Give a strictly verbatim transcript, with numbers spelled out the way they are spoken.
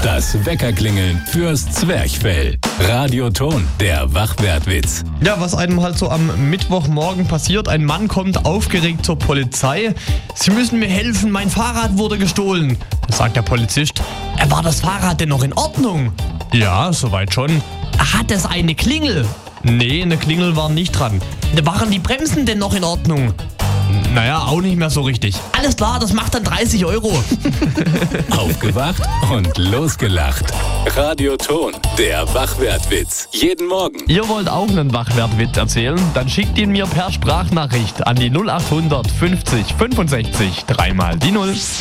Das Weckerklingeln fürs Zwerchfell. Radioton, der Wachwertwitz. Ja, was einem halt so am Mittwochmorgen passiert. Ein Mann kommt aufgeregt zur Polizei. Sie müssen mir helfen, mein Fahrrad wurde gestohlen. Da sagt der Polizist, war das Fahrrad denn noch in Ordnung? Ja, soweit schon. Hat es eine Klingel? Nee, eine Klingel war nicht dran. Waren die Bremsen denn noch in Ordnung? Naja, auch nicht mehr so richtig. Alles klar, das macht dann dreißig Euro. Aufgewacht und losgelacht. Radioton, der Wachwertwitz. Jeden Morgen. Ihr wollt auch einen Wachwertwitz erzählen? Dann schickt ihn mir per Sprachnachricht an die null acht hundert fünfzig fünfundsechzig dreimal die null.